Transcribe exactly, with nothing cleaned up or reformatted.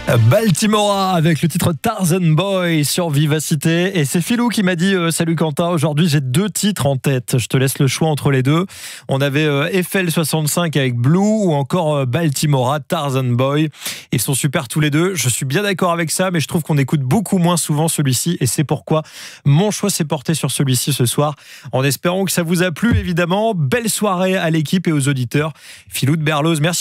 Baltimora avec le titre Tarzan Boy sur Vivacité. Et c'est Philou qui m'a dit euh, salut Quentin, aujourd'hui j'ai deux titres en tête. Je te laisse le choix entre les deux. On avait euh, F L soixante-cinq avec Blue ou encore euh, Baltimora, Tarzan Boy. Ils sont super tous les deux. Je suis bien d'accord avec ça, mais je trouve qu'on écoute beaucoup moins souvent celui-ci. Et c'est pourquoi mon choix s'est porté sur celui-ci ce soir. En espérant que ça vous a plu, évidemment. Belle soirée à l'équipe et aux auditeurs. Philou de Berloz, merci.